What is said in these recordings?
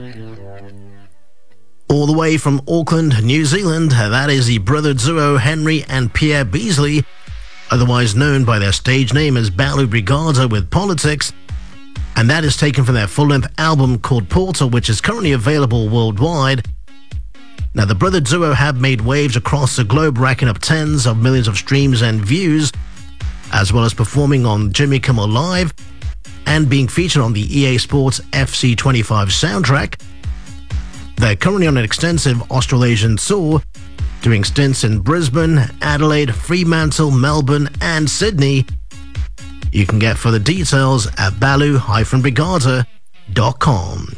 All the way from Auckland, New Zealand, that is the brother duo Henry and Pierre Beasley, otherwise known by their stage name as Balu Brigada with Politics, and that is taken from their full-length album called Portal, which is currently available worldwide. Now, the brother duo have made waves across the globe, racking up tens of millions of streams and views, as well as performing on Jimmy Kimmel Live and being featured on the EA Sports FC25 soundtrack. They're currently on an extensive Australasian tour, doing stints in Brisbane, Adelaide, Fremantle, Melbourne, and Sydney. You can get further details at balu-brigada.com.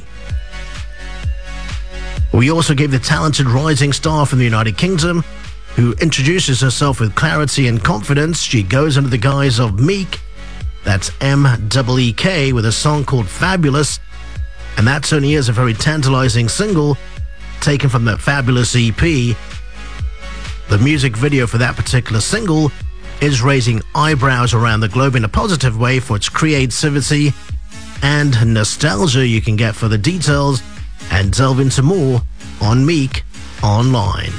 We also gave the talented rising star from the United Kingdom, who introduces herself with clarity and confidence. She goes under the guise of Meek, that's M-E-E-K, with a song called Fabulous, and that certainly is a very tantalizing single taken from the Fabulous EP. The music video for that particular single is raising eyebrows around the globe in a positive way for its creativity and nostalgia. You can get further details and delve into more on Meek online.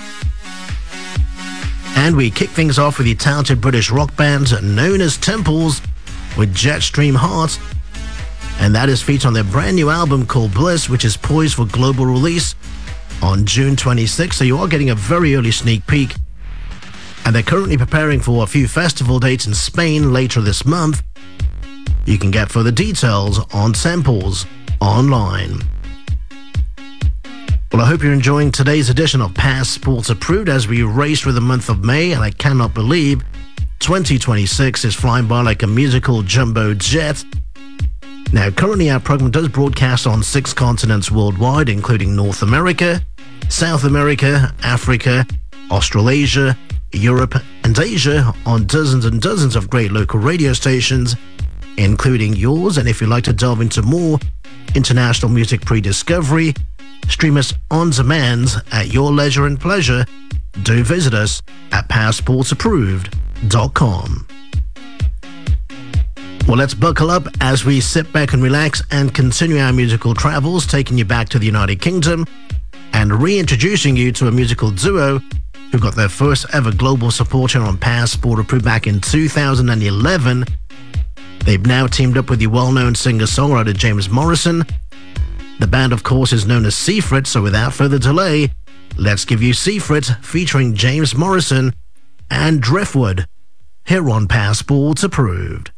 And we kick things off with the talented British rock band known as Temples with Jetstream Heart, and that is featured on their brand new album called Bliss, which is poised for global release on June 26th, so you are getting a very early sneak peek. And they're currently preparing for a few festival dates in Spain later this month. You can get further details on Temples online. Well, I hope you're enjoying today's edition of Passport Approved as we race through the month of May, and I cannot believe 2026 is flying by like a musical jumbo jet. Now, currently our program does broadcast on 6 continents worldwide, including North America, South America, Africa, Australasia, Europe, and Asia on dozens and dozens of great local radio stations, including yours. And if you'd like to delve into more international music pre-discovery, stream us on demand at your leisure and pleasure. Do visit us at passportsapproved.com. Well, let's buckle up as we sit back and relax and continue our musical travels, taking you back to the United Kingdom and reintroducing you to a musical duo who got their first ever global support here on Passport Approved back in 2011. They've now teamed up with the well-known singer-songwriter James Morrison. The band, of course, is known as Seafret, so without further delay, let's give you Seafret featuring James Morrison and Driftwood here on Passport Approved.